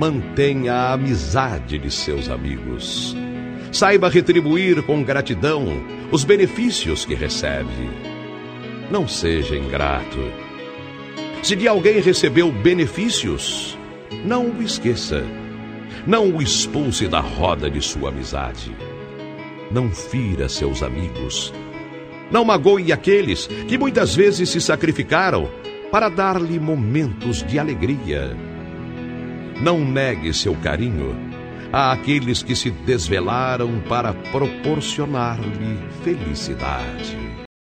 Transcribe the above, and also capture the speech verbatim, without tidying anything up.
Mantenha a amizade de seus amigos. Saiba retribuir com gratidão os benefícios que recebe. Não seja ingrato. Se de alguém recebeu benefícios, não o esqueça. Não o expulse da roda de sua amizade. Não fira seus amigos. Não magoe aqueles que muitas vezes se sacrificaram para dar-lhe momentos de alegria. Não negue seu carinho àqueles que se desvelaram para proporcionar-lhe felicidade.